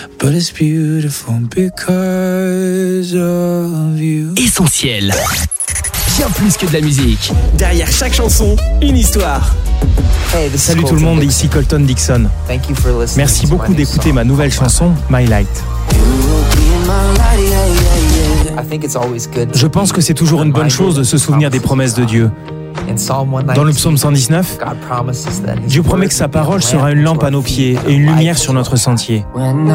but it's beautiful because of you. Essentiel. Bien plus que de la musique. Derrière chaque chanson, une histoire. Salut tout le monde, ici Colton Dixon. Merci beaucoup d'écouter ma nouvelle chanson, My Light. Je pense que c'est toujours une bonne chose de se souvenir des promesses de Dieu. Dans le psaume 119, Dieu promet que sa parole sera une lampe à nos pieds et une lumière sur notre sentier.